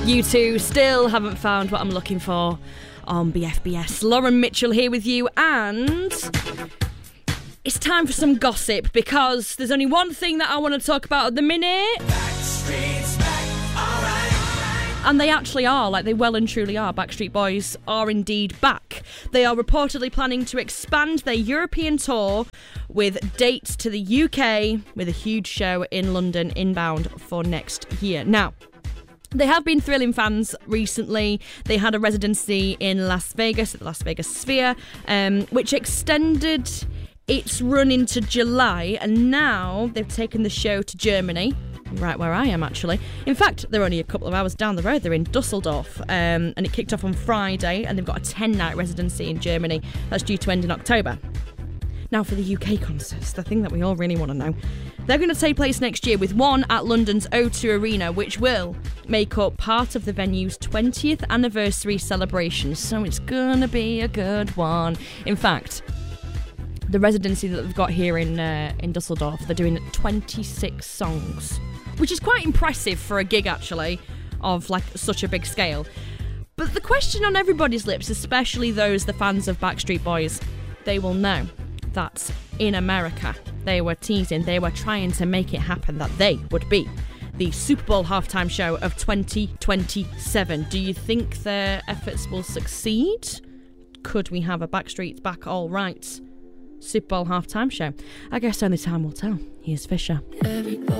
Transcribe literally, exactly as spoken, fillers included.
You two still haven't found what I'm looking for on B F B S. Lauren Mitchell here with you, and it's time for some gossip because there's only one thing that I want to talk about at the minute. Backstreet's back, all right, all right. And they actually are, like they well and truly are. Backstreet Boys are indeed back. They are reportedly planning to expand their European tour with dates to the U K, with a huge show in London inbound for next year. Now, they have been thrilling fans recently. They had a residency in Las Vegas at the Las Vegas Sphere, um, which extended its run into July, and now they've taken the show to Germany, right where I am actually. In fact, they're only a couple of hours down the road. They're in Dusseldorf, um, and it kicked off on Friday, and they've got a ten-night residency in Germany that's due to end in October. Now for the U K concerts, the thing that we all really want to know. They're going to take place next year, with one at London's O two Arena, which will make up part of the venue's twentieth anniversary celebration, so it's going to be a good one. In fact, the residency that they've got here in uh, in Dusseldorf, they're doing twenty-six songs, which is quite impressive for a gig, actually, of like such a big scale. But the question on everybody's lips, especially those the fans of Backstreet Boys, they will know that in America they were teasing, they were trying to make it happen that they would be the Super Bowl halftime show of twenty twenty-seven. Do you think their efforts will succeed? Could we have a Backstreet's Back All Right Super Bowl halftime show? I guess only time will tell. Here's Fisher.